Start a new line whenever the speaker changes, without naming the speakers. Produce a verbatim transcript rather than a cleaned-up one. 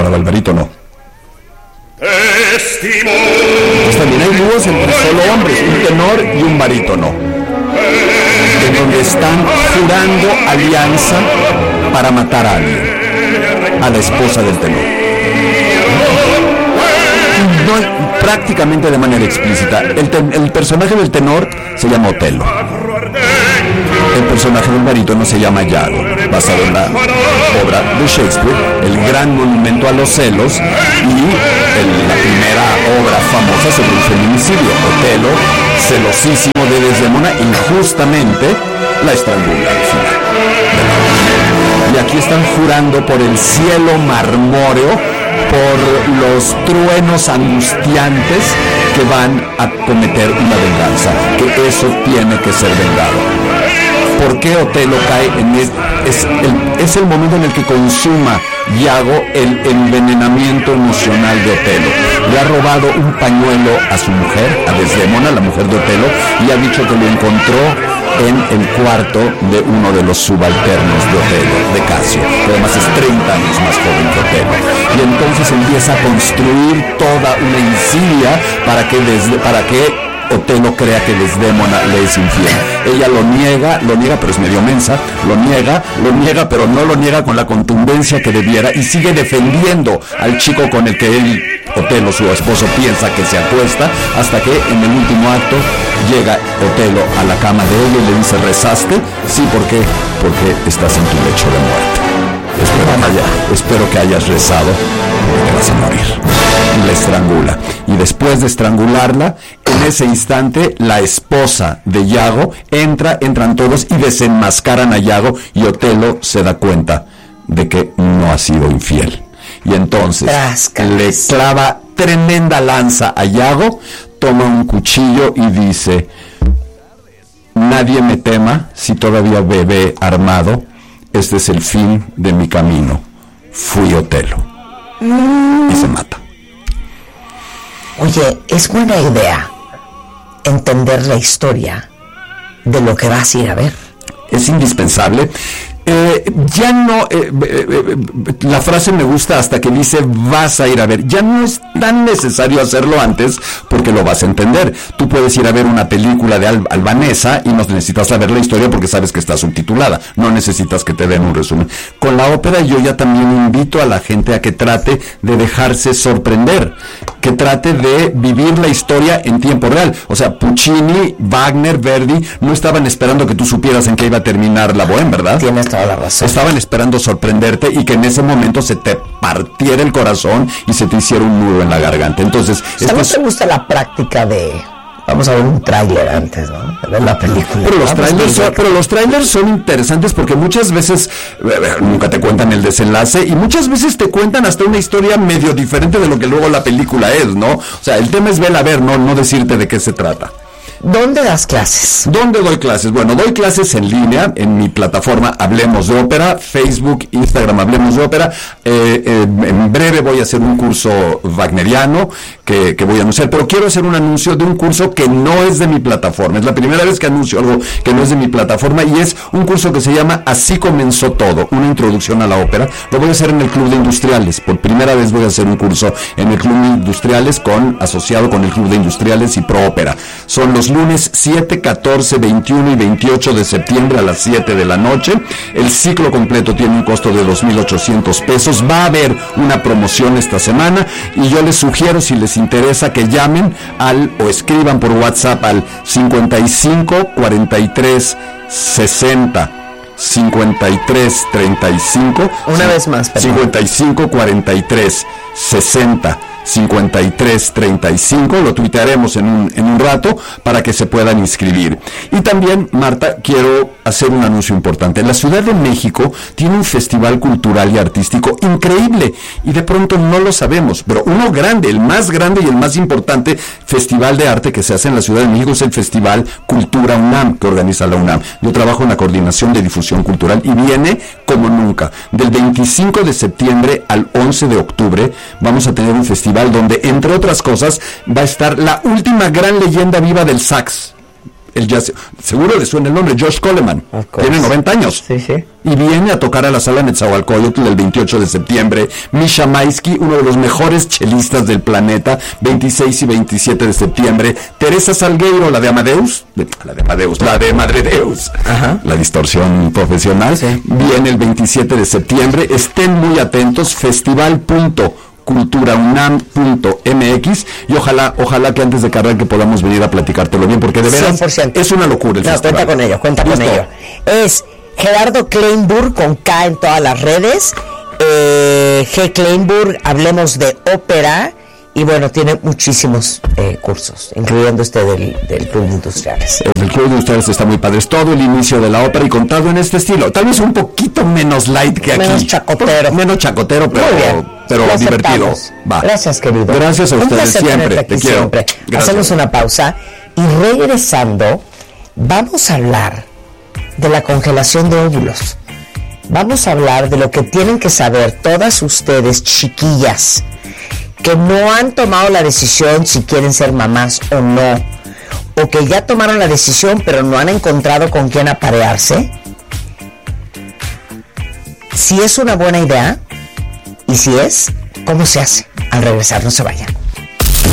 estaba el barítono. Pues también hay dúos entre solo hombres, un tenor y un barítono, en donde están jurando alianza para matar a alguien, a la esposa del tenor. No, prácticamente de manera explícita. El, ten, el personaje del tenor se llama Otelo. El personaje del barítono se llama Iago, basado en la obra de Shakespeare, el gran monumento a los celos, y el, la primera obra famosa sobre un feminicidio. Otelo, celosísimo de Desdémona, injustamente la estrangula al final. Y aquí están jurando por el cielo marmóreo, por los truenos angustiantes que van a cometer una venganza, que eso tiene que ser vengado. ¿Por qué Otelo cae en este? Es el, es el momento en el que consuma Iago el envenenamiento emocional de Otelo. Le ha robado un pañuelo a su mujer, a Desdémona, la mujer de Otelo, y ha dicho que lo encontró en el cuarto de uno de los subalternos de Otelo, de Casio, que además es treinta años más joven que Otelo. Y entonces empieza a construir toda una insidia para que, desde, para que Otelo crea que Desdémona le es infiel. Ella lo niega, lo niega, pero es medio mensa, lo niega, lo niega, pero no lo niega con la contundencia que debiera, y sigue defendiendo al chico con el que él, Otelo, su esposo, piensa que se acuesta, hasta que en el último acto llega Otelo a la cama de ella y le dice: ¿rezaste? Sí, ¿por qué? Porque estás en tu lecho de muerte. Espero que, haya, espero que hayas rezado, porque te vas a morir. Y la estrangula. Y después de estrangularla, en ese instante, la esposa de Iago entra, entran todos y desenmascaran a Iago, y Otelo se da cuenta de que no ha sido infiel. Y entonces Trascas. le clava tremenda lanza a Iago, toma un cuchillo y dice: nadie me tema si todavía bebé armado. Este es el fin de mi camino. Fui Otelo. Mm. Y se mata.
Oye, es buena idea entender la historia de lo que vas a ir a ver.
Es indispensable. Eh, ya no, eh, eh, eh, la frase me gusta hasta que dice vas a ir a ver. Ya no es tan necesario hacerlo antes, porque lo vas a entender. Tú puedes ir a ver una película de Al- albanesa y no necesitas saber la historia porque sabes que está subtitulada. No necesitas que te den un resumen. Con la ópera yo ya también invito a la gente a que trate de dejarse sorprender, que trate de vivir la historia en tiempo real. O sea, Puccini, Wagner, Verdi no estaban esperando que tú supieras en qué iba a terminar la bohème, ¿verdad?
Tienes toda la razón.
Estaban esperando sorprenderte y que en ese momento se te partiera el corazón y se te hiciera un nudo en la garganta. Entonces,
o sea, ¿no te gusta la práctica de vamos a ver un tráiler antes, ¿no? De ver la película.
Pero los trailers son, pero los trailers son interesantes porque muchas veces eh, nunca te cuentan el desenlace y muchas veces te cuentan hasta una historia medio diferente de lo que luego la película es, ¿no? O sea, el tema es verla ver, no, no decirte de qué se trata.
¿Dónde das clases?
¿Dónde doy clases? Bueno, doy clases en línea en mi plataforma Hablemos de Ópera, Facebook, Instagram Hablemos de Ópera. Eh, eh, en breve voy a hacer un curso wagneriano que, que voy a anunciar, pero quiero hacer un anuncio de un curso que no es de mi plataforma. Es la primera vez que anuncio algo que no es de mi plataforma y es un curso que se llama Así comenzó todo, una introducción a la ópera. Lo voy a hacer en el Club de Industriales. Por primera vez voy a hacer un curso en el Club de Industriales con asociado con el Club de Industriales y Pro Ópera. Son los lunes siete, catorce, veintiuno y veintiocho de septiembre a las siete de la noche. El ciclo completo tiene un costo de dos mil ochocientos pesos. Va a haber una promoción esta semana y yo les sugiero, si les interesa, que llamen al o escriban por WhatsApp al cincuenta y cinco, cuarenta y tres, sesenta, cincuenta y tres, treinta y cinco.
Una vez más, perdón.
cincuenta y cinco, cuarenta y tres, sesenta, cincuenta y tres, treinta y cinco. Lo tuitearemos en un, en un rato para que se puedan inscribir. Y también, Marta, quiero hacer un anuncio importante. La Ciudad de México tiene un festival cultural y artístico increíble y de pronto no lo sabemos, pero uno grande, el más grande y el más importante festival de arte que se hace en la Ciudad de México es el Festival Cultura UNAM, que organiza la UNAM. Yo trabajo en la coordinación de difusión cultural y viene como nunca. Del veinticinco de septiembre al once de octubre vamos a tener un festival donde, entre otras cosas, va a estar la última gran leyenda viva del sax. el jazz, seguro le suena el nombre, Josh Coleman, tiene noventa años,
sí, sí.
y viene a tocar a la sala Netzahualcóyotl el veintiocho de septiembre. Misha Maisky, uno de los mejores chelistas del planeta, veintiséis y veintisiete de septiembre. Teresa Salgueiro, la de Amadeus, de, la de Amadeus, la de Madre Deus, Ajá. la distorsión profesional, sí. viene el veintisiete de septiembre. Estén muy atentos, festival punto cultura unam punto m x, y ojalá, ojalá que antes de cargar que podamos venir a platicártelo bien, porque de verdad cien por ciento. Es una locura el
no,
festival.
Cuenta con ello, cuenta ¿Listo? con ello. Es Gerardo Kleinburg con K en todas las redes, eh, G. Kleinburg, hablemos de ópera, y bueno, tiene muchísimos eh, cursos, incluyendo este del, del Club de Industriales.
El Club de Industriales está muy padre, es todo el inicio de la ópera y contado en este estilo, tal vez un poquito menos light que
menos
aquí.
Chacotero.
Menos chacotero, pero, pero divertido. Va.
Gracias, querido.
Gracias a
un
ustedes, siempre, te quiero.
Siempre. Hacemos una pausa y regresando vamos a hablar de la congelación de óvulos. Vamos a hablar de lo que tienen que saber todas ustedes, chiquillas, que no han tomado la decisión si quieren ser mamás o no, o que ya tomaron la decisión pero no han encontrado con quién aparearse. Si es una buena idea, y si es, ¿cómo se hace? Al regresar, no se vayan.